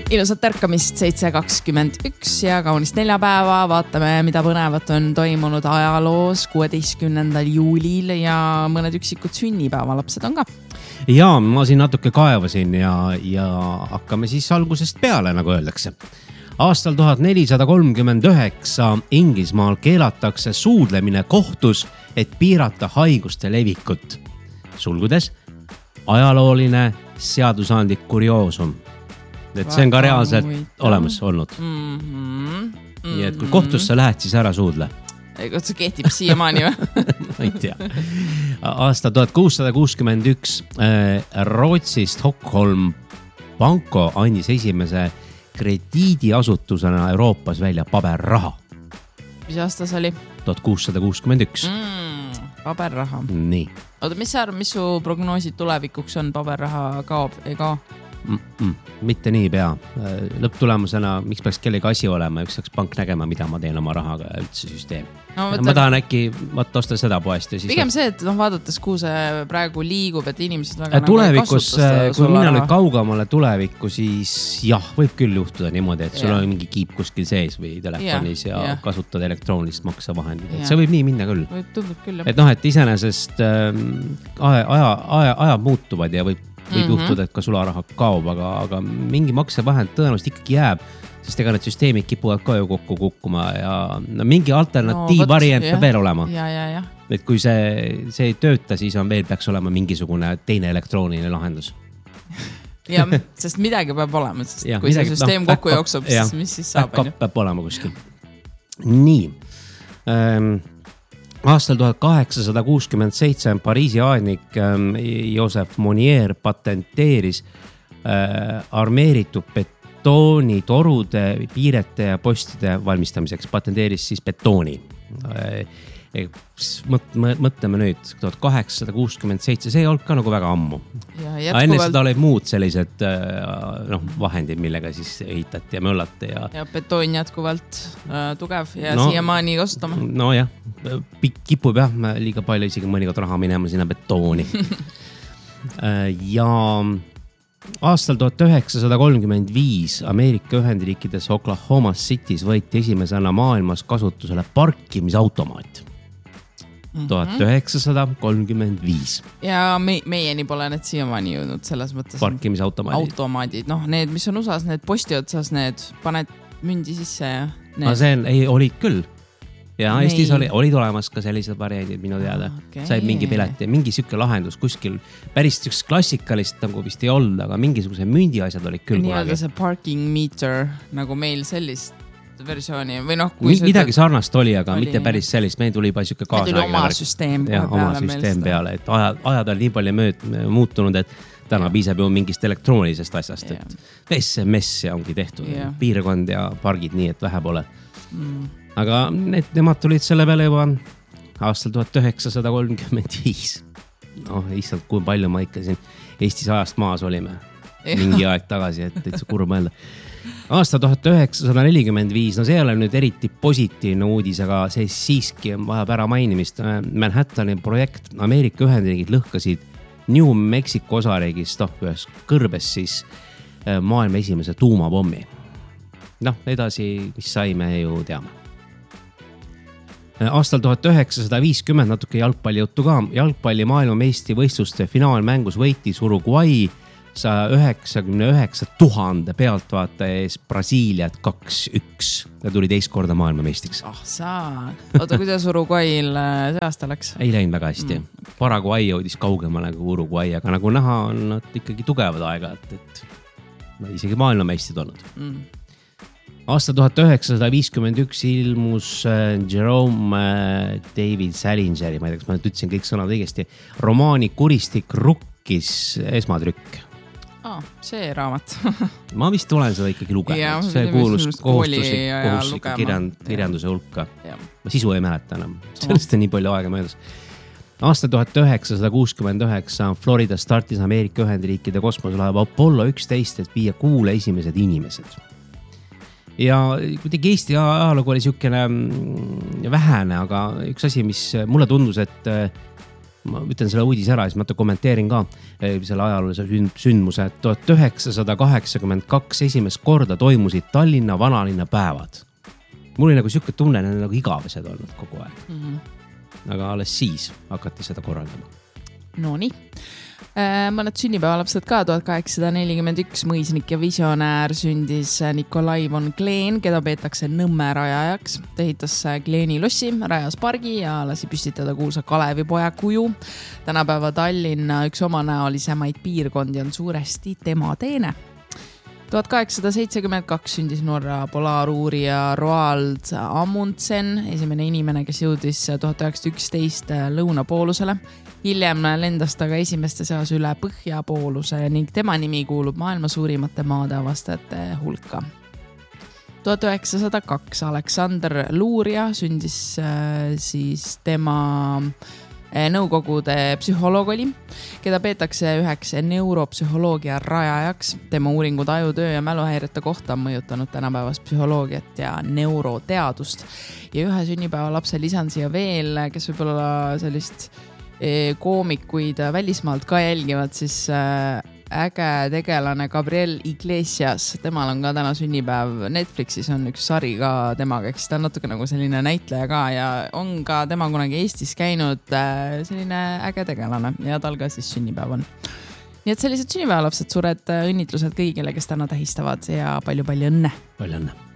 Ilusat tärkamist 7.21 ja kaunist neljapäeva. Vaatame, mida põnevat on toimunud ajaloos 16. juulil ja mõned üksikud sünnipäevalapsed on ka. Ja ma siin natuke kaevasin ja hakkame siis algusest peale, nagu öeldakse. Aastal 1439 Inglismaal keelatakse suudlemine kohtus, et piirata haiguste levikut. Sulgudes ajalooline seadusandlik kurioosum. Et see on ka reaalselt olemas olnud. Nii et kui kohtusse lähed, siis ära suudle. See kehtib siiamaani või? Ma ei tea. Aasta 1661 Rootsi Stockholm Banko andis esimese krediidiasutusena Euroopas välja paberraha. Mis aastas oli? 1661. Paberraha. Nii. Oota, mis su prognoosid tulevikuks on? Paberraha kaob, ei kao? Mitte nii pea. Lõpptulemusena, miks peaks kellegi asi olema, üks saaks pank nägema, mida ma teen oma rahaga ja üldse süsteem. No, ma tahan äkki osta seda poest. Ja siis pigem see, et vaadates, kuhu see praegu liigub, et inimesed väga tulevikus, kui minna nüüd kaugamale tulevikku, siis jah, võib küll juhtuda niimoodi, et sul on mingi kiip kuskil sees või telefonis ja kasutad elektroonilist maksevahendit. Et see võib nii minna küll. Tundub küll. Et noh, et iseenesest ajad muutuvad ja võib juhtuda, et ka sularaha kaob, aga mingi maksevahend tõenäoliselt ikkagi jääb, sest ega need süsteemid kipuvad ka ju kokku kukkuma ja mingi alternatiivvariant peab veel olema. Ja. Et kui see ei tööta, siis peaks olema mingisugune teine elektrooniline lahendus. Ja, sest midagi peab olema, sest kui see süsteem kokku jooksub, siis mis siis saab? Peab olema kuskil. Nii. Aastal 1867 Pariisi aednik Joseph Monnier patenteeris armeeritud betoonitorude, piirete ja postide valmistamiseks. Patenteeris siis betooni. Mõtleme nüüd 1867, see ei olnud ka nagu väga ammu. Enne seda olid muud sellised vahendid, millega siis ehitati ja möllati. Ja betoon jätkuvalt tugev ja siiamaani kasutame. No jah, kipub jah, liiga palju isegi mõnikord raha minema sinna betooni. Ja aastal 1935 Ameerika Ühendriikides Oklahoma City's võeti esimesena maailmas kasutusele parkimisautomaat. 1935. Ja meieni pole need siiamaani jõudnud selles mõttes. Parkimisautomaadid. Need, mis on USAs, need posti otsas, need paned mündi sisse ja need. Olid küll. Ja Eestis olid olemas ka sellised variandid minu teada. Said mingi pileti, mingi sükke lahendus kuskil. Päris üks klassikalist nagu vist ei olnud, aga mingisuguse mündi asjad olid küll. Nii-öelda see parking meter, nagu meil sellist versiooni. Midagi sarnast oli, aga mitte päris sellist. Meil tuli juba sükke kaasa. Meil tuli oma süsteem peale. Et ajad on nii palju muutunud, et täna piisab ju mingist elektroonilisest asjast. Et SMS ongi tehtud. Piirkond ja pargid nii, et vähe pole. Aga nemad tulid selle peale juba aastal 1935. Issand, kui palju ma ikka siin Eestis ajast maas olime. Mingi aeg tagasi, et täitsa kurb mõelda. Aasta 1945, see ei ole nüüd eriti positiivne uudis, aga see siiski vajab ära mainimist. Manhattani projekt Ameerika Ühendriigid lõhkasid New Mexico osariigist ühes kõrbes siis maailma esimese tuumapommi. Edasi, mis saime ju teame. Aastal 1950 natuke jalgpallijuttu ka. Jalgpalli maailmameistri võistluste finaalmängus võitis Uruguay 199 000 pealtvaataja ees Brasiiliat 2-1 ja tuli teist korda maailmameistriks. Oota, kuidas Uruguayl see aasta läks? Ei läinud väga hästi. Paraguay jõudis kaugemale kui Uruguay, aga nagu näha on nad ikkagi tugevad aega, et isegi maailmameistrid olnud. Aasta 1951 ilmus Jerome David Salingeri, ma ei tea, kas ma nüüd ütlesin kõik sõnad õigesti, romaani Kuristik rukkis esmatrükk. See raamat. Ma vist olen seda ikkagi lugenud. See kuulus kohustuslik kirjanduse hulka. Ma sisu ei mäleta enam. Sellest on nii palju aega möödas. Aasta 1969 Florida startis Ameerika Ühendriikide kosmoselaev Apollo 11, et viia kuule esimesed inimesed. Ja kuidagi Eesti ajalugu oli siukene vähene, aga üks asi, mis mulle tundus, et ma ütlen selle uudise ära, siis ma kommenteerin ka selle ajaloolise sündmuse, et 1982 esimest korda toimusid Tallinna vanalinna päevad. Mul oli nagu siuke tunne, need nagu igavesed olnud kogu aeg. Aga alles siis hakati seda korraldama. No nii. Mõned sünnipäevalapsed ka 1841 mõisnik ja visionäär sündis Nikolai von Kleen, keda peetakse Nõmme rajajaks. Ta ehitas Kleeni lossi, rajas pargi ja lasi püstitada kuulsa Kalevipoja kuju. Tänapäeva Tallinna üks omanäolisemaid piirkondi on suuresti tema teene. 1872 sündis Norra polaaruurija Roald Amundsen, esimene inimene, kes jõudis 1911 lõunapoolusele. Hiljem lendas ta ka esimeste seas üle põhjapooluse ning tema nimi kuulub maailma suurimate maade avastajate hulka. 1902 Aleksander Luurja sündis siis tema nõukogude psühholoog oli, keda peetakse üheks neuropsühholoogia rajajaks. Tema uuringud ajutöö ja mäluhäirete kohta on mõjutanud tänapäevast psühholoogiat ja neuroteadust. Ja ühe sünnipäeva lapse lisan siia veel, kes võib-olla sellist koomikuid välismaalt ka jälgivad, siis äge tegelane Gabriel Iglesias. Temal on ka täna sünnipäev. Netflixis on üks sari ka temaga, eks ta on natuke nagu selline näitleja ka ja on ka tema kunagi Eestis käinud selline äge tegelane ja tal ka siis sünnipäev on. Nii et sellised sünnipäevalapsed, suured õnnitlused kõigile, kes täna tähistavad ja palju õnne. Palju õnne.